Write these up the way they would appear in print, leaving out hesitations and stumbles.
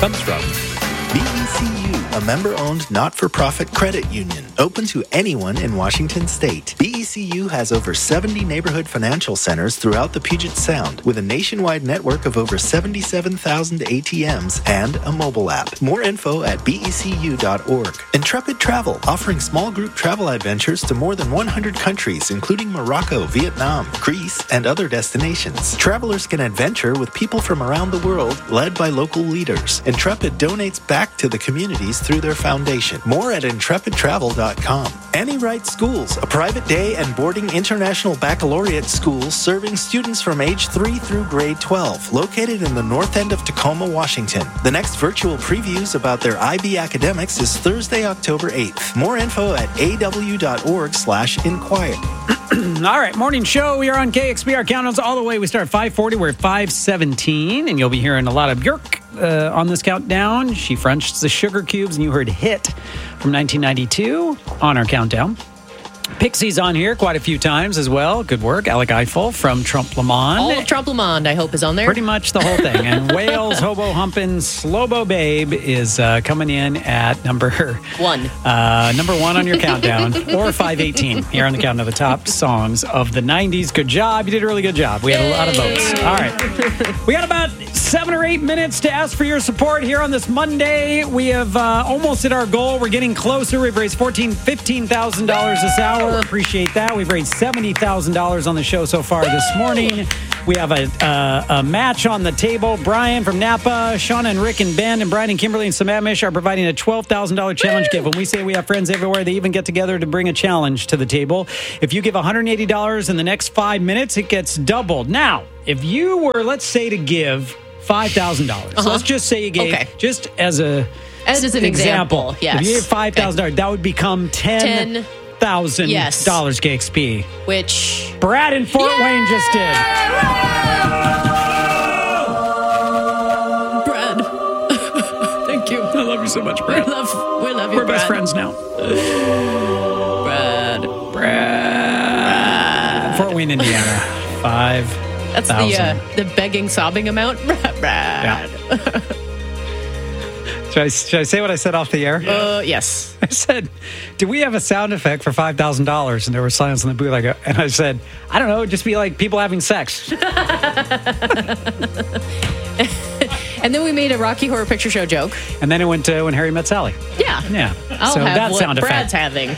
comes from BECU, a member-owned not-for-profit credit union, open to anyone in Washington State. BECU has over 70 neighborhood financial centers throughout the Puget Sound, with a nationwide network of over 77,000 ATMs and a mobile app. More info at becu.org. Intrepid Travel, offering small group travel adventures to more than 100 countries, including Morocco, Vietnam, Greece, and other destinations. Travelers can adventure with people from around the world, led by local leaders. Intrepid donates back to the communities through their foundation. More at intrepidtravel.com. Annie Wright Schools, a private day and boarding international baccalaureate school serving students from age 3 through grade 12, located in the north end of Tacoma, Washington. The next virtual previews about their IB academics is Thursday, October 8th. More info at aw.org/inquire. All right, morning show. We are on KXP. Our countdown's all the way. We start at 5:40. We're at 5:17, and you'll be hearing a lot of Björk on this countdown. She Frenched the Sugar Cubes, and you heard Hit from 1992 on our countdown. Pixie's on here quite a few times as well. Good work. Alec Eiffel from Trompe Le Monde. All of Trompe Le Monde, I hope, is on there. Pretty much the whole thing. And Wales, Hobo Humpin', Slobo Babe is coming in at number 1. Number 1 on your countdown, or 518 here on the countdown of the top songs of the 90s. Good job. You did a really good job. We had a lot of votes. All right. We got about 7 or 8 minutes to ask for your support here on this Monday. We have almost hit our goal. We're getting closer. We've raised $15,000 this hour. Appreciate that. We've raised $70,000 on the show so far this morning. We have a match on the table. Brian from Napa, Shauna and Rick and Ben, and Brian and Kimberly and Sammamish are providing a $12,000 challenge gift. When we say we have friends everywhere, they even get together to bring a challenge to the table. If you give $180 in the next 5 minutes, it gets doubled. Now, if you were, let's say, to give $5,000. So let's just say you gave, just as an example. Yes. If you gave $5,000, that would become $10,000 KXP. Which Brad in Fort Wayne just did. Brad. Thank you. I love you so much, Brad. We love you, We're best friends now. Brad. Fort Wayne, Indiana. 5,000. That's the begging, sobbing amount. Brad. Yeah. Should I say what I said off the air? Yes. I said, do we have a sound effect for $5,000? And there was silence in the booth. And I said, I don't know, it'd just be like people having sex. And then we made a Rocky Horror Picture Show joke. And then it went to When Harry Met Sally. Yeah. I'll have that what sound Brad's effect. having.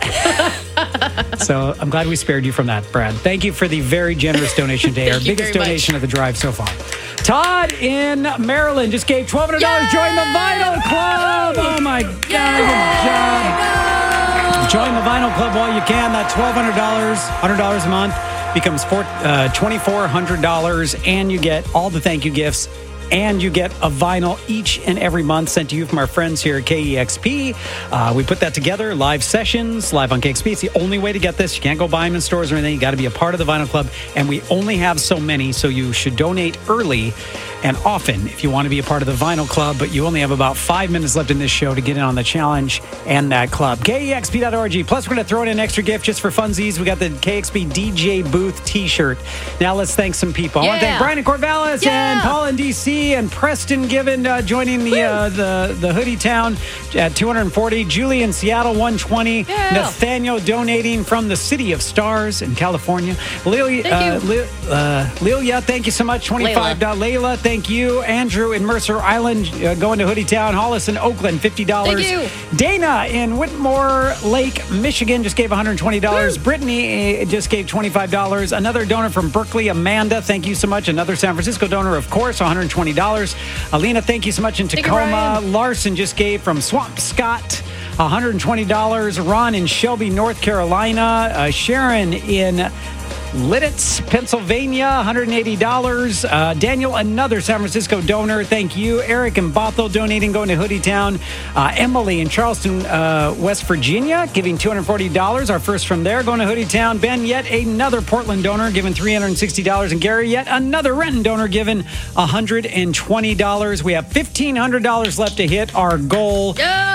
So I'm glad we spared you from that, Brad. Thank you for the very generous donation today. Our biggest donation of the drive so far. Todd in Maryland just gave $1,200. Join the Vinyl Club. Oh, my God. Good job. Join the Vinyl Club while you can. That $1,200, $100 a month becomes $2,400, and you get all the thank you gifts. And you get a vinyl each and every month sent to you from our friends here at KEXP. We put that together, live sessions, live on KEXP. It's the only way to get this. You can't go buy them in stores or anything. You got to be a part of the Vinyl Club. And we only have so many, so you should donate early and often if you want to be a part of the Vinyl Club. But you only have about 5 minutes left in this show to get in on the challenge and that club. KEXP.org. Plus, we're going to throw in an extra gift just for funsies. We got the KEXP DJ Booth t-shirt. Now let's thank some people. I want to thank Brian in Corvallis and Paul in DC. And Preston Given joining the Hoodie Town at $240. Julie in Seattle, $120. Nathaniel donating from the City of Stars in California. Lilia, thank you so much. $25. Layla, thank you. Andrew in Mercer Island going to Hoodie Town. Hollis in Oakland, $50. Thank you. Dana in Whitmore Lake, Michigan just gave $120. Brittany just gave $25. Another donor from Berkeley, Amanda, thank you so much. Another San Francisco donor, of course, $120. Alina, thank you so much in Tacoma. Larson just gave from Swamp Scott $120. Ron in Shelby, North Carolina. Sharon in Lidditz, Pennsylvania, $180. Daniel, another San Francisco donor. Thank you. Eric and Bothell donating, going to Hoodie Town. Emily in Charleston, West Virginia, giving $240. Our first from there, going to Hoodie Town. Ben, yet another Portland donor, giving $360. And Gary, yet another Renton donor, giving $120. We have $1,500 left to hit our goal.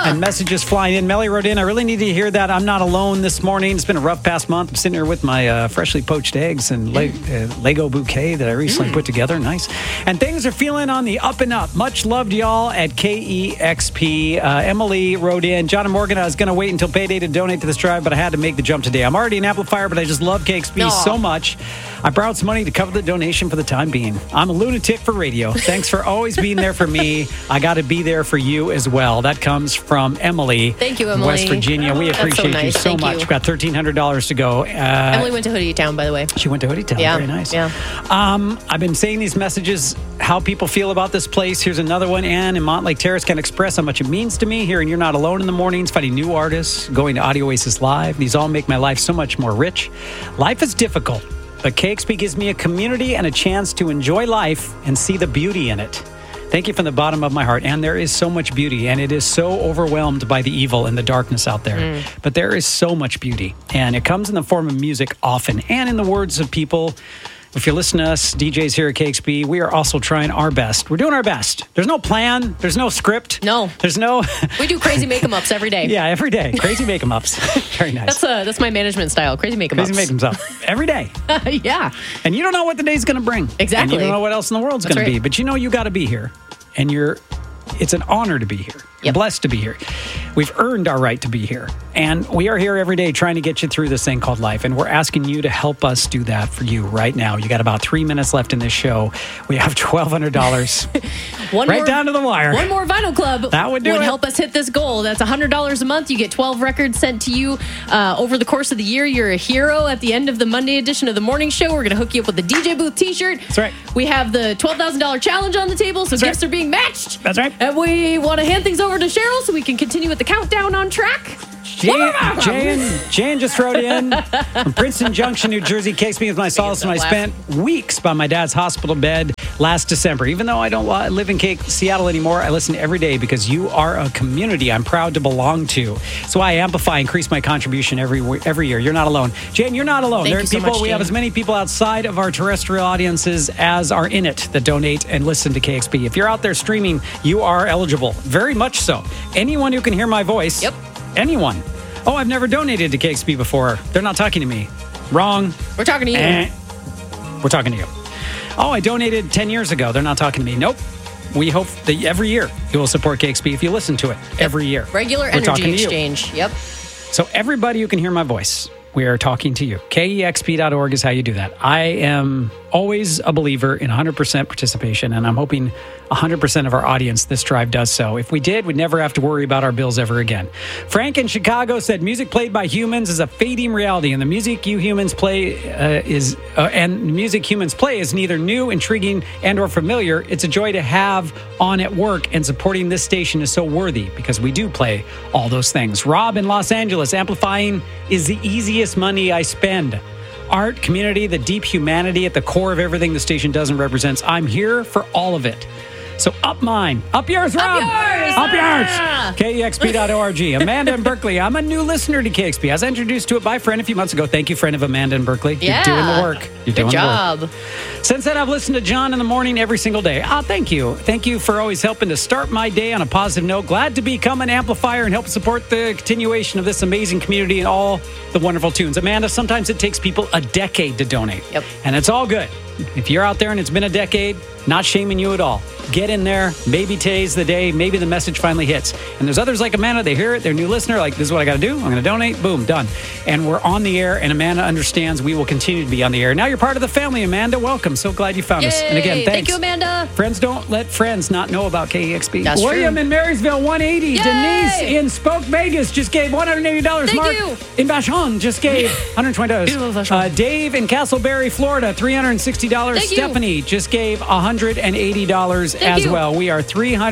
And messages flying in. Melly wrote in, I really need to hear that. I'm not alone this morning. It's been a rough past month. I'm sitting here with my freshly poached eggs and Lego bouquet that I recently put together. Nice. And things are feeling on the up and up. Much loved, y'all, at KEXP. Emily wrote in, John and Morgan, I was going to wait until payday to donate to this drive, but I had to make the jump today. I'm already an amplifier, but I just love KEXP so much. I borrowed some money to cover the donation for the time being. I'm a lunatic for radio. Thanks for always being there for me. I got to be there for you as well. That comes from Emily. Thank you, Emily. West Virginia. We appreciate you so much. We've got $1,300 to go. Emily went to Hoodie Town, by the way. She went to Hoodie Town. Yeah. Very nice. Yeah. I've been saying these messages, how people feel about this place. Here's another one. Ann in Montlake Terrace can express how much it means to me. Hearing You're Not Alone in the mornings, finding new artists, going to Audio Oasis Live. These all make my life so much more rich. Life is difficult, but KEXP gives me a community and a chance to enjoy life and see the beauty in it. Thank you from the bottom of my heart. And there is so much beauty, and it is so overwhelmed by the evil and the darkness out there. But there is so much beauty, and it comes in the form of music often, and in the words of people. If you listen to us, DJs here at KEXP, we are also trying our best. We're doing our best. There's no plan. There's no script. No. There's no... We do crazy make-em-ups every day. Yeah, every day. Crazy make-em-ups. Very nice. That's my management style. Crazy make-em-ups. Crazy make-em-ups. Every day. Yeah. And you don't know what the day's going to bring. Exactly. And you don't know what else in the world's going to be. But you know you got to be here. And it's an honor to be here. Yep. Blessed to be here. We've earned our right to be here. And we are here every day trying to get you through this thing called life. And we're asking you to help us do that for you right now. You got about 3 minutes left in this show. We have $1,200. Down to the wire. One more Vinyl Club that would help us hit this goal. That's $100 a month. You get 12 records sent to you over the course of the year. You're a hero at the end of the Monday edition of the morning show. We're going to hook you up with the DJ Booth t-shirt. That's right. We have the $12,000 challenge on the table, so gifts are being matched. That's right. And we want to hand things over to Cheryl so we can continue with the countdown on track. Jan just wrote in from Princeton Junction, New Jersey. KEXP is my solace, and I spent weeks by my dad's hospital bed last December. Even though I don't live in Seattle anymore, I listen every day because you are a community I'm proud to belong to. So I amplify, increase my contribution every year. You're not alone. Jan, you're not alone. There are people. We have as many people outside of our terrestrial audiences as are in it that donate and listen to KEXP. If you're out there streaming, you are eligible. Very much so. Anyone who can hear my voice. Yep. Anyone. Oh, I've never donated to KEXP before. They're not talking to me. Wrong. We're talking to you. We're talking to you. Oh, I donated 10 years ago. They're not talking to me. Nope. We hope that every year you will support KEXP if you listen to it. Every year. Regular energy exchange. Yep. So everybody who can hear my voice, we are talking to you. KEXP.org is how you do that. I am always a believer in 100% participation, and I'm hoping 100% of our audience this drive does so. If we did, we'd never have to worry about our bills ever again. Frank in Chicago said, music played by humans is a fading reality, and the music humans play is neither new, intriguing, and or familiar. It's a joy to have on at work, and supporting this station is so worthy because we do play all those things. Rob in Los Angeles, amplifying is the easiest money I spend. Art, community, the deep humanity at the core of everything the station does and represents. I'm here for all of it. So up mine. Up yours, Rob. Up yours. KEXP.org. Amanda in Berkeley. I'm a new listener to KEXP. I was introduced to it by a friend a few months ago. Thank you, friend of Amanda in Berkeley. Yeah. You're doing the work. Good job. Since then, I've listened to John in the morning every single day. Thank you. Thank you for always helping to start my day on a positive note. Glad to become an amplifier and help support the continuation of this amazing community and all the wonderful tunes. Amanda, sometimes it takes people a decade to donate. Yep. And it's all good. If you're out there and it's been a decade, not shaming you at all. Get in there. Maybe today's the day. Maybe the message finally hits. And there's others like Amanda. They hear it. They're a new listener. Like, this is what I got to do. I'm going to donate. Boom. Done. And we're on the air. And Amanda understands we will continue to be on the air. Now you're part of the family, Amanda. Welcome. So glad you found us. And again, thanks. Thank you, Amanda. Friends don't let friends not know about KEXP. That's William true. in Marysville, 180. Yay! Denise in Spoke, Vegas just gave $180. Thank Mark you. in Vashon just gave $120. Dave in Castleberry, Florida, $360. Thank you. Stephanie just gave $180 as well. We are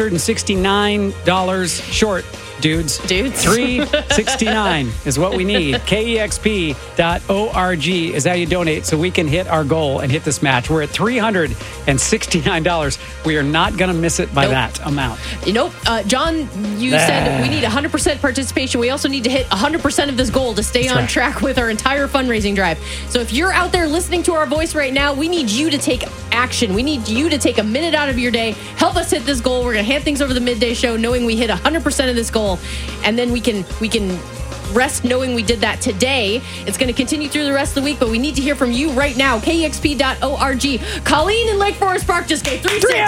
$369 short, dudes. $369 is what we need. KEXP.org is how you donate so we can hit our goal and hit this match. We're at $369. We are not going to miss it by that amount. John, you said we need 100% participation. We also need to hit 100% of this goal to stay on track with our entire fundraising drive. So if you're out there listening to our voice right now, we need you to take action. We need you to take a minute out of your day. Help us hit this goal. We're going to hand things over the midday show knowing we hit 100% of this goal. goal, and then we can rest knowing we did that today. It's going to continue through the rest of the week, but we need to hear from you right now. KEXP.org. Colleen in Lake Forest Park just gave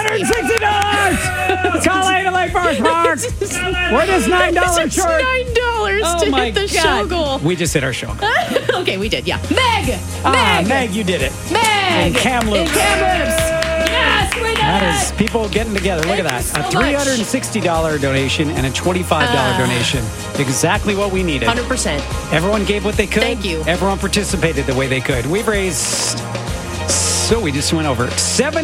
$360. Colleen in Lake Forest Park. We're just $9 short. $9 to hit the show goal. We just hit our show goal. Okay, we did. Yeah, Meg. Meg, you did it. Meg in Kamloops. Yes, we did That is people getting together. Look at that. So A $360 donation and a $25 donation. Exactly what we needed. 100%. Everyone gave what they could. Thank you. Everyone participated the way they could. We've raised, so we just went over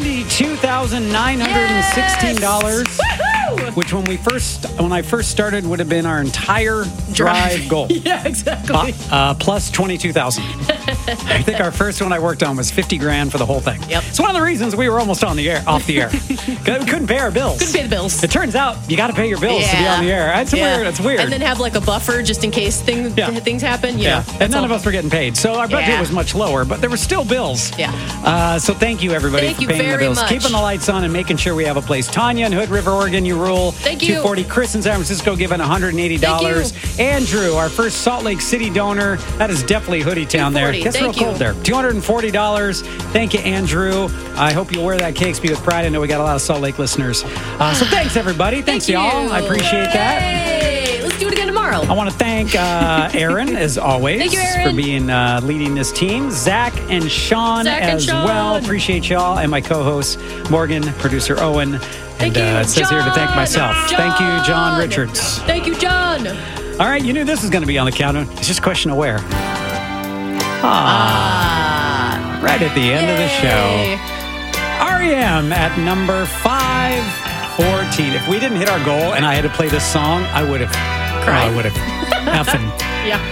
$72,916. Which when I first started would have been our entire drive goal. Yeah, exactly. Plus 22,000. I think our first one I worked on was $50,000 for the whole thing. Yep. It's one of the reasons we were almost off the air. Because we couldn't pay our bills. Couldn't pay the bills. It turns out you got to pay your bills to be on the air. It's weird. And then have like a buffer just in case things happen. You know, and none of us were getting paid. So our budget was much lower, but there were still bills. Yeah. So thank you, everybody, for paying the bills. Much. Keeping the lights on and making sure we have a place. Tanya in Hood River, Oregon, you rule. Thank you. 240. Chris in San Francisco giving $180. Andrew, our first Salt Lake City donor. That is definitely Hoodie Town there. It gets real cold there. $240. Thank you, Andrew. I hope you'll wear that KXP with pride. I know we got a lot of Salt Lake listeners. So thanks, everybody. Thanks, y'all. I appreciate that. Hey, let's do it again tomorrow. I want to thank Aaron, as always, Thank you, Aaron. for being leading this team. Zach and Sean well. Appreciate y'all. And my co-hosts, Morgan, producer Owen. And it says here to thank myself. Thank you, John Richards. Thank you, John. All right, you knew this was going to be on the countdown. It's just a question of where. Right at the end of the show. REM at number 514. If we didn't hit our goal and I had to play this song, I would have cried. I would have effing